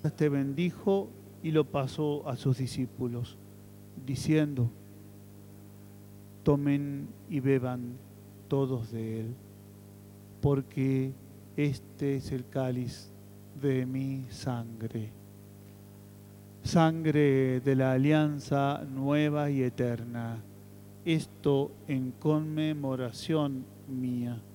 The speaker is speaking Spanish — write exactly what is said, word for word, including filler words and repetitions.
te bendijo y lo pasó a sus discípulos, diciendo: tomen y beban todos de él, porque este es el cáliz de mi sangre, sangre de la alianza nueva y eterna. Esto en conmemoración mía.